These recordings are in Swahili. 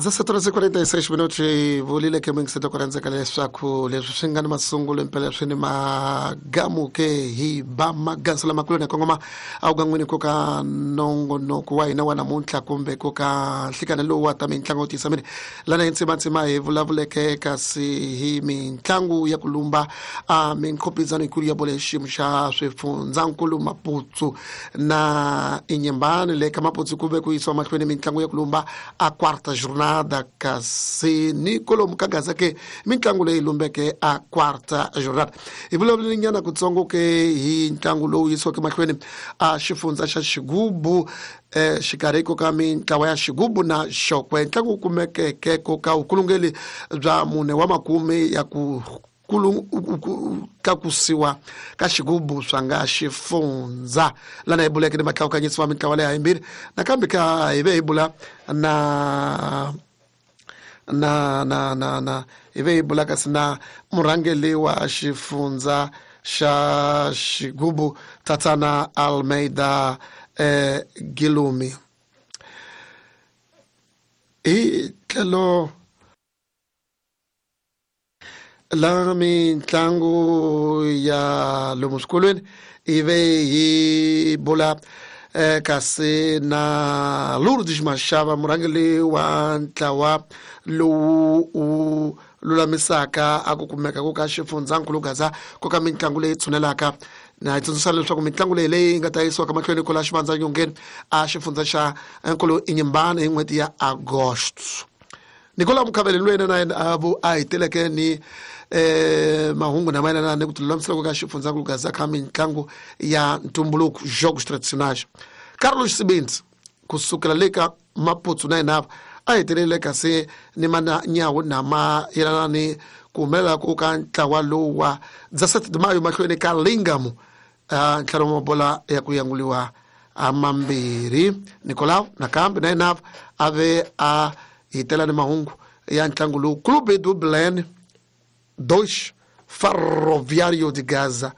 46 minuti volile ke mingseto kuranza kale swaku leswi swi nga ni masungulo impela swi ni magamu ke hi ba magansula makulu na kongoma au gangwini ko ka nongonoko wa hina wa namuntlha kumbe ko ka nhlikana lowu wa ta mitlangu tisa mini lana intsimantshima hi vulavuleke kasi hi mitlangu ya kulumba minkhopizano ikulu ya bole xiyimo xa swifundzankulu Maputsu na Inyembane le ka Maputsu ku ve ku yisiwa mahlweni mitlangu ya kulumba a quarta jornada kasi ni kolomu ka gaza ke mitlangu leyi lumbeke a quarta jornada hi vulavuleni nyana kutsongo ke hi ntlangu lowu yisiweke mahlweni a xifundza xa Xigubu xikarhi ko ka mitlawa ya Xigubu na Xokwe ntlangu kumekeke ko ka ukulungeli bya mune wa makume ya ku kakusiwa ka Xigubu swa nga xifundza lana ibuleke ni matlawukanyisi wa mitlawa leyi himbirhi nakambe ka hive hibula hive hibula kasi na murhangeli wa xifundza xa Xigubu Tatana Almeida Gilumi hi tlhelo la mitlangu ya lomu swikolweni ive hi bula kasi na Lourdes Mashava murhangeli wa ntlawa lowu lulamisaka a ku kumeka ko ka xifundzankulu Gaza ko ka mitlangu leyi tshunelaka na hi tsundzuxa leswaku mitlangu leyi nga ta yisiwa ka mahlweni ko la Xivandza Nyongeni a xifundza xa nkulu Inyembane hi n'hweti ya Agosto Nicola Mukavele lwena na avo a hiteleke ni mahungu na mayelana ni ku tilulamisela ka xifundzankulu Gaza ka mitlangu ya ntumbuluko jogos tradicionais Carlos Sibinzi kusukela le ka Maputsu na yena a hetelele kasi ni mana nyawo na mayelana ni ku humelela ko ka ntlawa lowu wa 17 Mayu mahlweni ka Lingamo ntlhanu wa mabola ya ku yanguliwa mambirhi Nicolau nakambe na yena ave a hitela ni mahungu ya ntlangu lowu Clube do Belém 2 Ferroviário de Gaza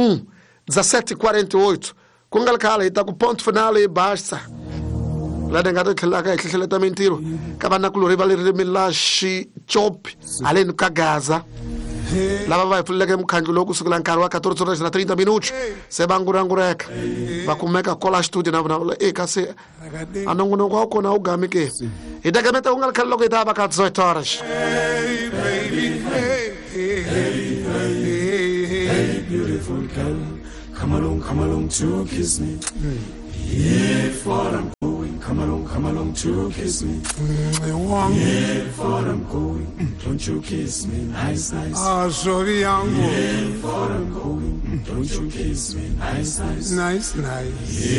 17:48 ku nga khala hi ta ku ponto final e basta la nga ta tlhelaka hi hlehleleta mintirho ka vana ku lori va le ririmi la Xichopi haleni ka Gaza lava va hi pfuleleke mukhandlo lowu kusukela nkarhi wa 14:30 minuti se va ngurangureka va kumeka kola studio na vona kasi anongonoko wa kona u gami ke hi takameta u nga khali loko hi ta va ka 18 horas Hey, beautiful girl, come along to kiss me. If what I'm going, come along to kiss me. If what I'm going, don't you kiss me, nice. If what I'm going, don't you kiss me, nice.